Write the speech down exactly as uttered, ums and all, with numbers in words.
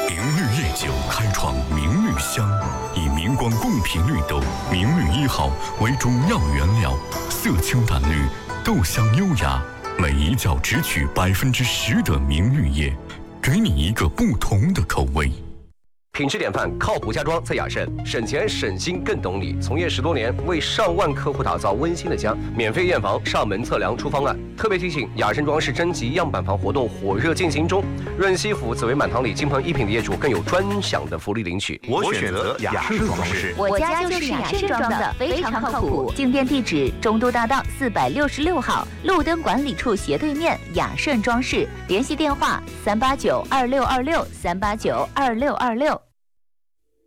明绿夜酒开创明绿香，以明光贡品绿豆明绿一号为主要原料，色清淡绿，豆香优雅，每一窖只取百分之十的明绿叶，给你一个不同的口味。 品质典范，靠谱家装在雅盛，省钱省心更懂你。从业十多年，为上万客户打造温馨的家，免费验房、上门测量、出方案。特别提醒，雅盛装饰征集样板房活动火热进行中，润西府紫薇满堂里金鹏一品的业主更有专享的福利领取。 我选择雅盛装饰， 我家就是雅盛装的，非常靠谱。进店地址：中都大道四百六十六号，路灯管理处斜对面，雅盛装饰。联系电话：三八九二六二六三八九二六二六。